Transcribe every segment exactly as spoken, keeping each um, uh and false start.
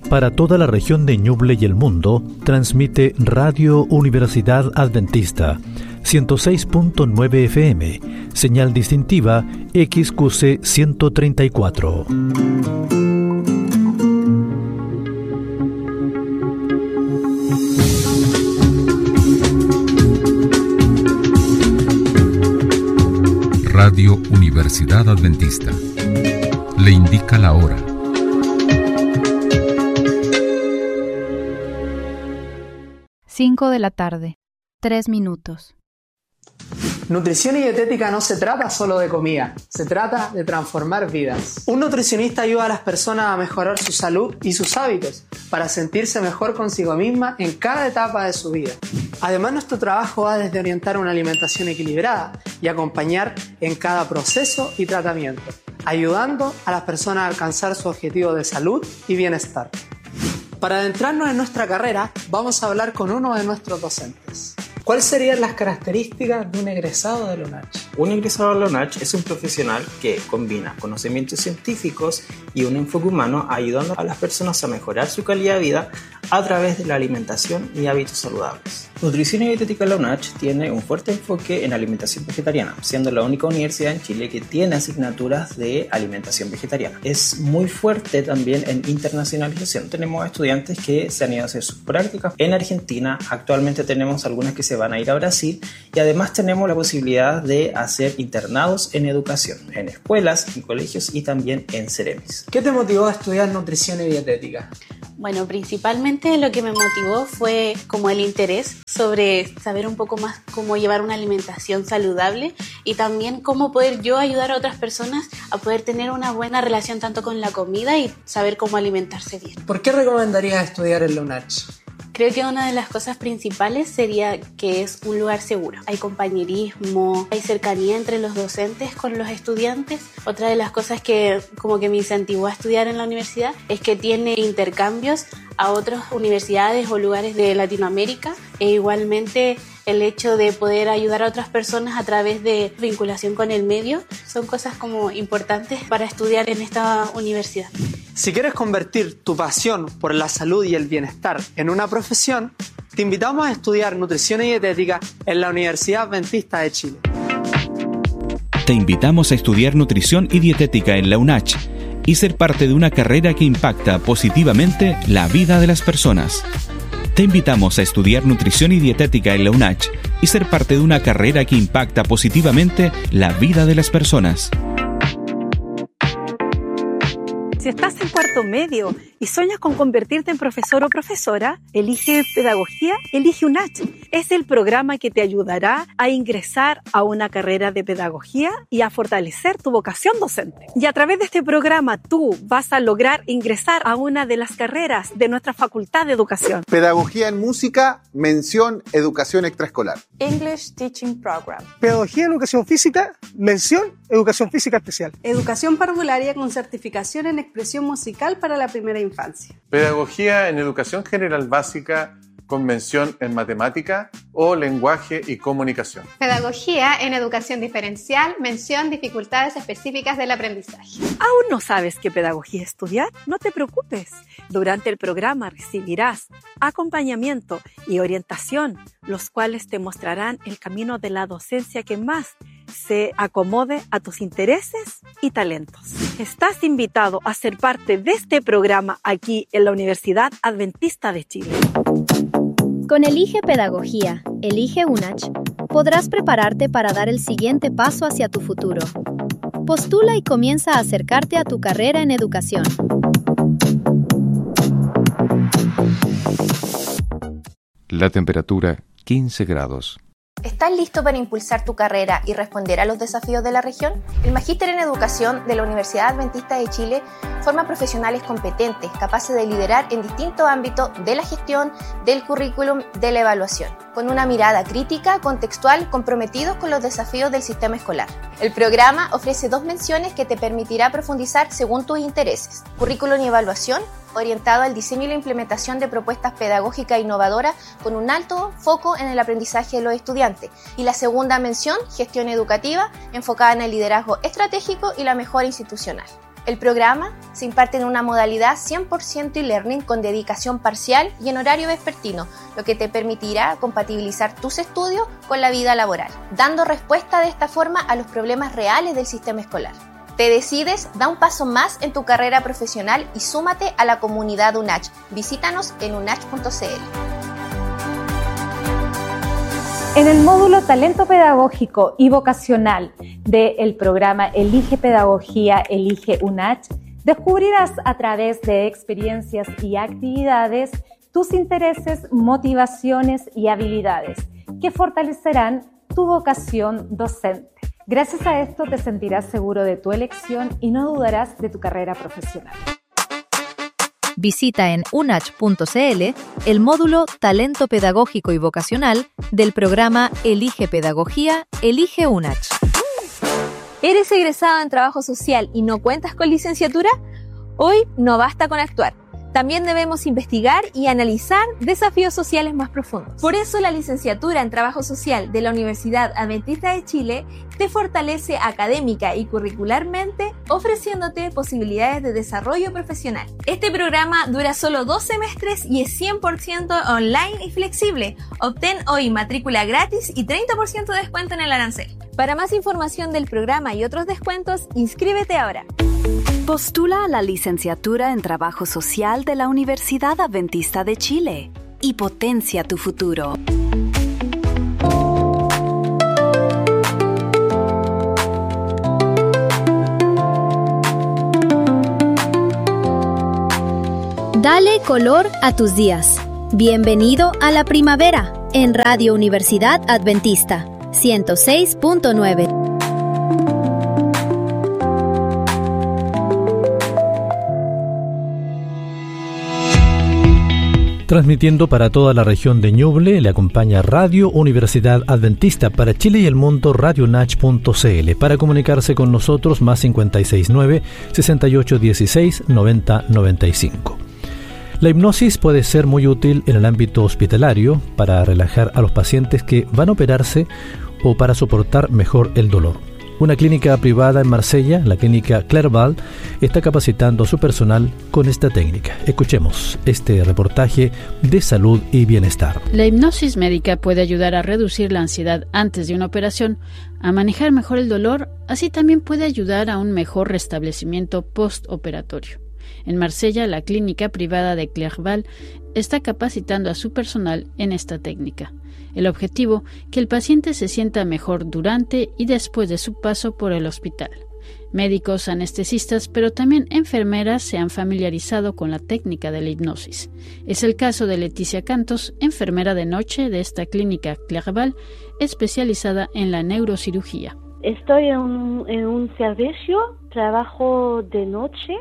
Para toda la región de Ñuble y el mundo, transmite Radio Universidad Adventista, ciento seis punto nueve F M, señal distintiva X Q C ciento treinta y cuatro. Radio Universidad Adventista le indica la hora. cinco de la tarde, tres minutos. Nutrición y dietética no se trata solo de comida, se trata de transformar vidas. Un nutricionista ayuda a las personas a mejorar su salud y sus hábitos para sentirse mejor consigo misma en cada etapa de su vida. Además, nuestro trabajo va desde orientar una alimentación equilibrada y acompañar en cada proceso y tratamiento, ayudando a las personas a alcanzar su objetivo de salud y bienestar. Para adentrarnos en nuestra carrera, vamos a hablar con uno de nuestros docentes. ¿Cuáles serían las características de un egresado de la U N A C H? Un egresado de la U N A C H es un profesional que combina conocimientos científicos y un enfoque humano, ayudando a las personas a mejorar su calidad de vida a través de la alimentación y hábitos saludables. Nutrición y Dietética de la U N A C H tiene un fuerte enfoque en alimentación vegetariana, siendo la única universidad en Chile que tiene asignaturas de alimentación vegetariana. Es muy fuerte también en internacionalización. Tenemos estudiantes que se han ido a hacer sus prácticas en Argentina, actualmente tenemos algunas que se van a ir a Brasil y además tenemos la posibilidad de hacer internados en educación, en escuelas, en colegios y también en Ceremis. ¿Qué te motivó a estudiar nutrición y dietética? Bueno, principalmente lo que me motivó fue como el interés sobre saber un poco más cómo llevar una alimentación saludable y también cómo poder yo ayudar a otras personas a poder tener una buena relación tanto con la comida y saber cómo alimentarse bien. ¿Por qué recomendarías estudiar en la U N A C H? Creo que una de las cosas principales sería que es un lugar seguro. Hay compañerismo, hay cercanía entre los docentes con los estudiantes. Otra de las cosas que como que me incentivó a estudiar en la universidad es que tiene intercambios a otras universidades o lugares de Latinoamérica e igualmente el hecho de poder ayudar a otras personas a través de vinculación con el medio son cosas como importantes para estudiar en esta universidad. Si quieres convertir tu pasión por la salud y el bienestar en una profesión, te invitamos a estudiar nutrición y dietética en la Universidad Adventista de Chile. Te invitamos a estudiar nutrición y dietética en la U N A C H y ser parte de una carrera que impacta positivamente la vida de las personas. Te invitamos a estudiar nutrición y dietética en la U N A C H y ser parte de una carrera que impacta positivamente la vida de las personas. Si estás en cuarto medio y sueñas con convertirte en profesor o profesora, elige Pedagogía, elige U N A C H. Es el programa que te ayudará a ingresar a una carrera de pedagogía y a fortalecer tu vocación docente. Y a través de este programa tú vas a lograr ingresar a una de las carreras de nuestra Facultad de Educación. Pedagogía en música, mención educación extraescolar. English Teaching Program. Pedagogía en educación física, mención educación física especial. Educación parvularia con certificación en expresión musical para la primera infancia. Pedagogía en educación general básica con mención en matemática o lenguaje y comunicación. Pedagogía en educación diferencial, mención dificultades específicas del aprendizaje. ¿Aún no sabes qué pedagogía estudiar? No te preocupes. Durante el programa recibirás acompañamiento y orientación, los cuales te mostrarán el camino de la docencia que más se acomode a tus intereses y talentos. Estás invitado a ser parte de este programa aquí en la Universidad Adventista de Chile. Con Elige Pedagogía, Elige U N A C H, podrás prepararte para dar el siguiente paso hacia tu futuro. Postula y comienza a acercarte a tu carrera en educación. La temperatura quince grados. ¿Estás listo para impulsar tu carrera y responder a los desafíos de la región? El Magíster en Educación de la Universidad Adventista de Chile forma profesionales competentes, capaces de liderar en distintos ámbitos de la gestión, del currículum, de la evaluación, con una mirada crítica, contextual, comprometidos con los desafíos del sistema escolar. El programa ofrece dos menciones que te permitirá profundizar según tus intereses: currículum y evaluación, orientado al diseño y la implementación de propuestas pedagógicas innovadoras con un alto foco en el aprendizaje de los estudiantes. Y la segunda mención, gestión educativa, enfocada en el liderazgo estratégico y la mejora institucional. El programa se imparte en una modalidad cien por ciento e-learning con dedicación parcial y en horario vespertino, lo que te permitirá compatibilizar tus estudios con la vida laboral, dando respuesta de esta forma a los problemas reales del sistema escolar. ¿Te decides? Da un paso más en tu carrera profesional y súmate a la comunidad UNACH. Visítanos en unach punto c l. En el módulo Talento Pedagógico y Vocacional del programa Elige Pedagogía, Elige UNACH, descubrirás a través de experiencias y actividades tus intereses, motivaciones y habilidades que fortalecerán tu vocación docente. Gracias a esto te sentirás seguro de tu elección y no dudarás de tu carrera profesional. Visita en unach punto c l el módulo Talento Pedagógico y Vocacional del programa Elige Pedagogía, Elige UNACH. ¿Eres egresado en trabajo social y no cuentas con licenciatura? Hoy no basta con actuar. También debemos investigar y analizar desafíos sociales más profundos. Por eso la licenciatura en Trabajo Social de la Universidad Adventista de Chile te fortalece académica y curricularmente, ofreciéndote posibilidades de desarrollo profesional. Este programa dura solo dos semestres y es cien por ciento online y flexible. Obtén hoy matrícula gratis y treinta por ciento de descuento en el arancel. Para más información del programa y otros descuentos, inscríbete ahora. Postula a la licenciatura en Trabajo Social de la Universidad Adventista de Chile y potencia tu futuro. Dale color a tus días. Bienvenido a la primavera en Radio Universidad Adventista ciento seis punto nueve. Transmitiendo para toda la región de Ñuble, le acompaña Radio Universidad Adventista para Chile y el mundo, radio unach punto c l. Para comunicarse con nosotros, más cincuenta y seis nueve, sesenta y ocho dieciséis, noventa noventa y cinco. La hipnosis puede ser muy útil en el ámbito hospitalario para relajar a los pacientes que van a operarse o para soportar mejor el dolor. Una clínica privada en Marsella, la clínica Clerval, está capacitando a su personal con esta técnica. Escuchemos este reportaje de salud y bienestar. La hipnosis médica puede ayudar a reducir la ansiedad antes de una operación, a manejar mejor el dolor, así también puede ayudar a un mejor restablecimiento postoperatorio. En Marsella, la clínica privada de Clerval está capacitando a su personal en esta técnica. El objetivo, que el paciente se sienta mejor durante y después de su paso por el hospital. Médicos, anestesistas, pero también enfermeras se han familiarizado con la técnica de la hipnosis. Es el caso de Leticia Cantos, enfermera de noche de esta clínica Clerval, especializada en la neurocirugía. Estoy en un, en un servicio, trabajo de noche.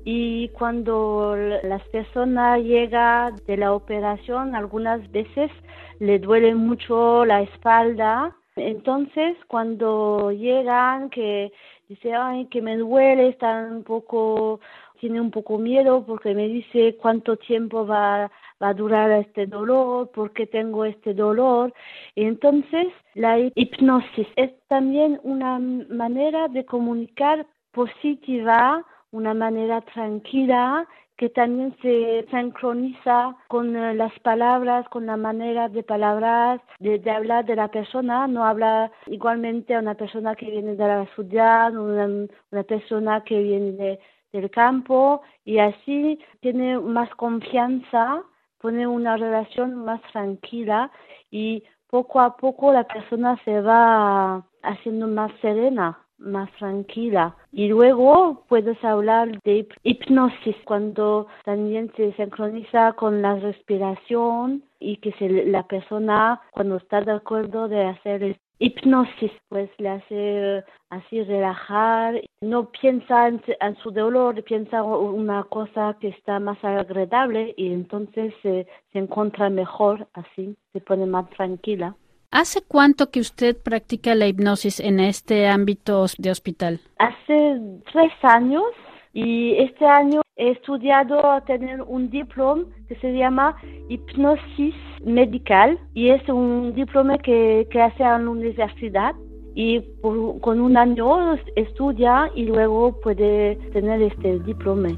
Y cuando las personas llegan de la operación, algunas veces le duele mucho la espalda. Entonces, cuando llegan, que dice, ay, que me duele, están un poco, tiene un poco miedo porque me dice cuánto tiempo va, va a durar este dolor, por qué tengo este dolor. Entonces, la hipnosis es también una manera de comunicar positiva, una manera tranquila que también se sincroniza con uh, las palabras, con la manera de palabras, de, de hablar de la persona. No habla igualmente a una persona que viene de la ciudad, una, una persona que viene de, del campo, y así tiene más confianza, pone una relación más tranquila y poco a poco la persona se va haciendo más serena, más tranquila. Y luego puedes hablar de hipnosis cuando también se sincroniza con la respiración y que se, la persona cuando está de acuerdo de hacer hipnosis pues le hace así relajar, no piensa en, en su dolor, piensa una cosa que está más agradable y entonces se, se encuentra mejor, así se pone más tranquila. ¿Hace cuánto que usted practica la hipnosis en este ámbito de hospital? Hace tres años y este año he estudiado a tener un diploma que se llama hipnosis medical y es un diploma que, que hace en la universidad y por, con un año estudia y luego puede tener este diploma.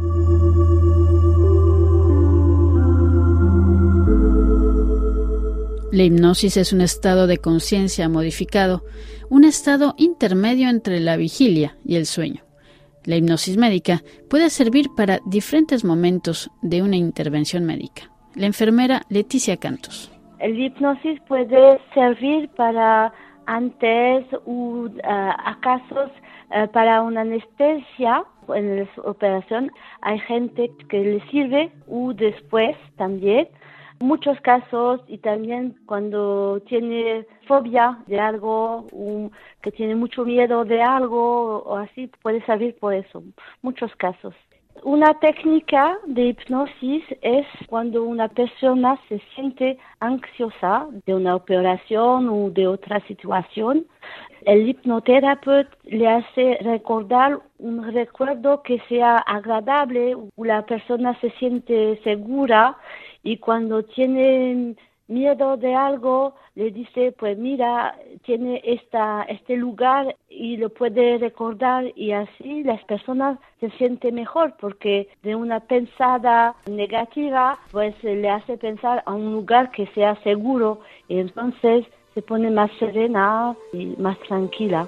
La hipnosis es un estado de conciencia modificado, un estado intermedio entre la vigilia y el sueño. La hipnosis médica puede servir para diferentes momentos de una intervención médica. La enfermera Leticia Cantos. El hipnosis puede servir para antes o uh, acaso uh, para una anestesia en la operación. Hay gente que le sirve o después también. Muchos casos y también cuando tiene fobia de algo, um, que tiene mucho miedo de algo o así, puede servir por eso. Muchos casos. Una técnica de hipnosis es cuando una persona se siente ansiosa de una operación o de otra situación. El hipnoterapeuta le hace recordar un recuerdo que sea agradable, o la persona se siente segura y cuando tiene miedo de algo, le dice, pues mira, tiene esta, este lugar y lo puede recordar y así las personas se sienten mejor porque de una pensada negativa, pues le hace pensar a un lugar que sea seguro y entonces se pone más serena y más tranquila.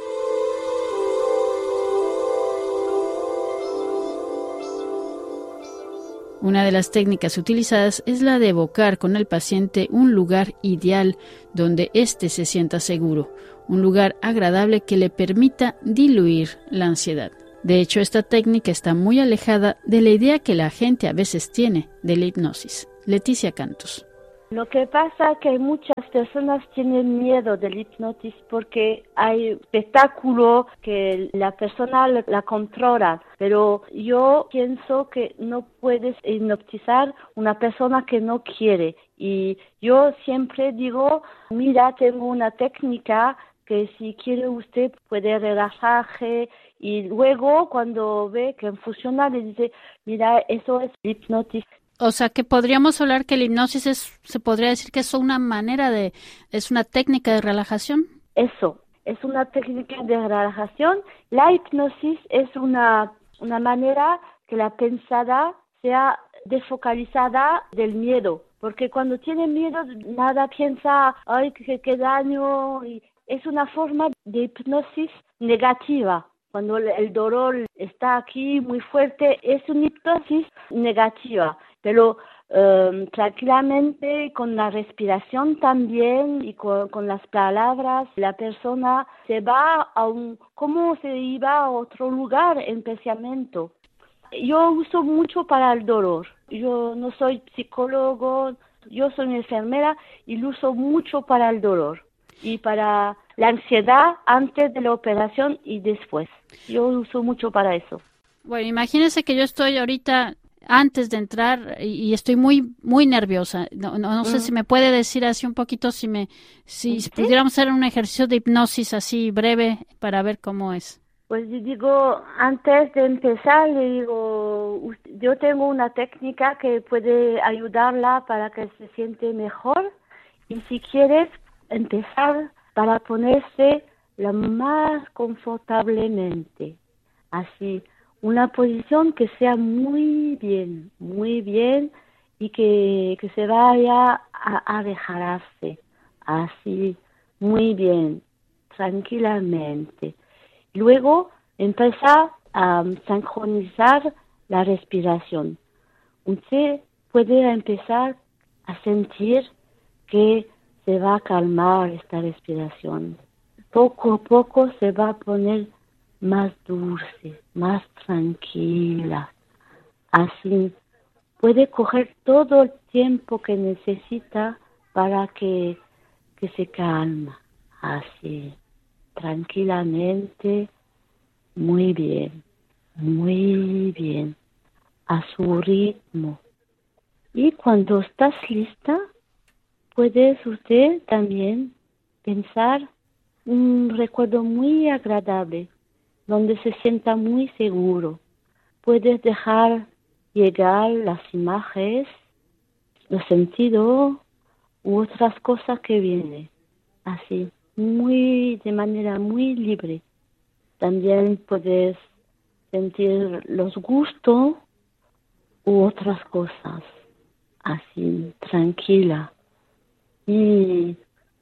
Una de las técnicas utilizadas es la de evocar con el paciente un lugar ideal donde éste se sienta seguro, un lugar agradable que le permita diluir la ansiedad. De hecho, esta técnica está muy alejada de la idea que la gente a veces tiene de la hipnosis. Leticia Cantos. Lo que pasa es que muchas personas tienen miedo del hipnosis porque hay espectáculo que la persona la controla, pero yo pienso que no puedes hipnotizar una persona que no quiere. Y yo siempre digo, mira, tengo una técnica que si quiere usted puede relajarse y luego cuando ve que funciona le dice, mira, eso es hipnosis. O sea, que podríamos hablar que la hipnosis es, se podría decir que es una manera de, es una técnica de relajación. Eso, es una técnica de relajación. La hipnosis es una, una manera que la pensada sea desfocalizada del miedo. Porque cuando tiene miedo, nada piensa, ay, qué, qué daño. Y es una forma de hipnosis negativa. Cuando el dolor está aquí muy fuerte, es una hipnosis negativa. Pero eh, tranquilamente, con la respiración también y con, con las palabras, la persona se va a un, como se iba a otro lugar en pensamiento. Yo uso mucho para el dolor. Yo no soy psicólogo, yo soy enfermera y lo uso mucho para el dolor y para la ansiedad antes de la operación y después. Yo uso mucho para eso. Bueno, imagínense que yo estoy ahorita antes de entrar y, y estoy muy muy nerviosa. No, no, no sé uh-huh. si me puede decir así un poquito si me si ¿Sí? pudiéramos hacer un ejercicio de hipnosis así breve para ver cómo es. Pues yo digo, antes de empezar, le digo, yo tengo una técnica que puede ayudarla para que se siente mejor y si quieres empezar para ponerse lo más confortablemente, así, una posición que sea muy bien, muy bien y que, que se vaya a, a dejarse, así, muy bien, tranquilamente. Luego empezar a sincronizar la respiración. Usted puede empezar a sentir que se va a calmar esta respiración. Poco a poco se va a poner más dulce, más tranquila. Así puede coger todo el tiempo que necesita para que, que se calma. Así, tranquilamente, muy bien, muy bien, a su ritmo. Y cuando estás lista, puedes usted también pensar un recuerdo muy agradable, donde se sienta muy seguro. Puedes dejar llegar las imágenes, los sentidos u otras cosas que vienen. Así, muy, de manera muy libre. También puedes sentir los gustos u otras cosas, así, tranquila. Y,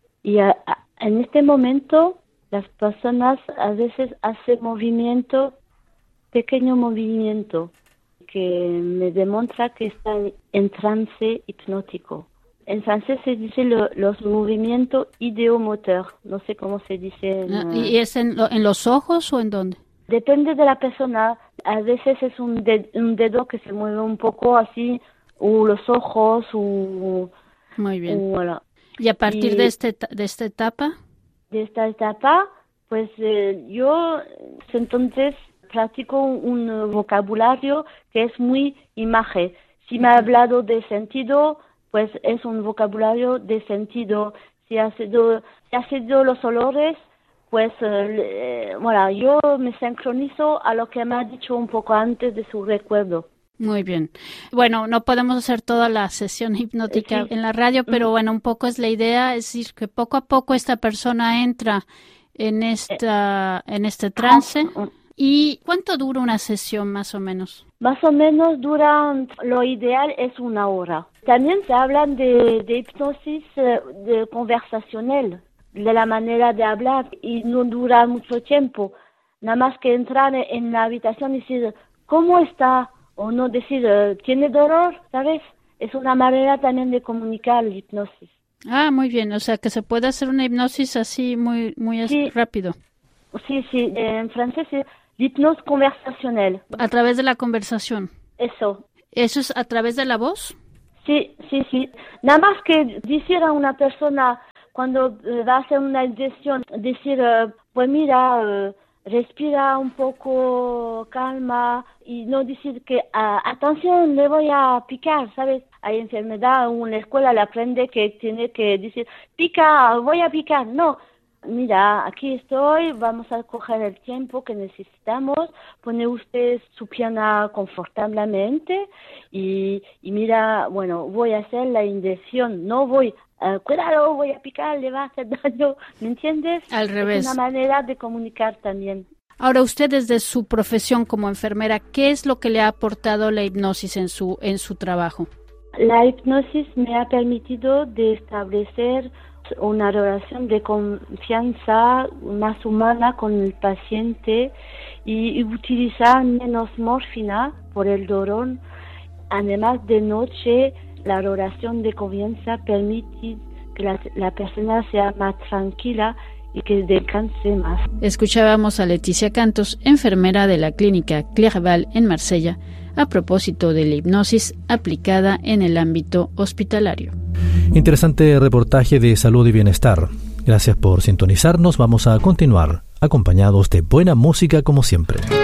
y a, a, en este momento las personas a veces hacen movimiento, pequeño movimiento, que me demuestra que están en trance hipnótico. En francés se dice lo, los movimientos ideomotor, no sé cómo se dice. En, ¿Y es en, lo, en los ojos o en dónde? Depende de la persona. A veces es un, de, un dedo que se mueve un poco así, o los ojos, o... Muy bien. O, voilà. ¿Y a partir y, de, este, de esta etapa? De esta etapa, pues eh, yo entonces practico un, un vocabulario que es muy imagen. Si me ha hablado de sentido, pues es un vocabulario de sentido. Si ha sido, si ha sido los olores, pues eh, bueno, yo me sincronizo a lo que me ha dicho un poco antes de su recuerdo. Muy bien. Bueno, no podemos hacer toda la sesión hipnótica sí. en la radio, pero bueno, un poco es la idea, es decir, que poco a poco esta persona entra en esta, en este trance. ¿Y cuánto dura una sesión más o menos? Más o menos dura, lo ideal es una hora. También se hablan de, de hipnosis de conversacional, de la manera de hablar, y no dura mucho tiempo. Nada más que entrar en la habitación y decir, ¿cómo está? O no decir, ¿tiene dolor? ¿Sabes? Es una manera también de comunicar la hipnosis. Ah, muy bien. O sea, que se puede hacer una hipnosis así muy muy sí. rápido. Sí, sí. En francés es hipnosis conversacional. A través de la conversación. Eso. ¿Eso es a través de la voz? Sí, sí, sí. Nada más que decir a una persona cuando va a hacer una inyección, decir, uh, pues mira... Uh, respira un poco, calma, y no decir que, uh, atención, le voy a picar, ¿sabes? Hay enfermedad, en la escuela le aprende que tiene que decir, pica, voy a picar. No, mira, aquí estoy, vamos a coger el tiempo que necesitamos, pone usted su pierna confortablemente y, y mira, bueno, voy a hacer la inyección, no voy Uh, cuidado, voy a picar, le va a hacer daño, ¿me entiendes? Al revés. Es una manera de comunicar también. Ahora, usted desde su profesión como enfermera, ¿qué es lo que le ha aportado la hipnosis en su en su trabajo? La hipnosis me ha permitido de establecer una relación de confianza más humana con el paciente y, y utilizar menos morfina por el dolor. Además, de noche, la relación de confianza permite que la, la persona sea más tranquila y que descanse más. Escuchábamos a Leticia Cantos, enfermera de la clínica Clerval en Marsella, a propósito de la hipnosis aplicada en el ámbito hospitalario. Interesante reportaje de salud y bienestar. Gracias por sintonizarnos. Vamos a continuar acompañados de buena música como siempre.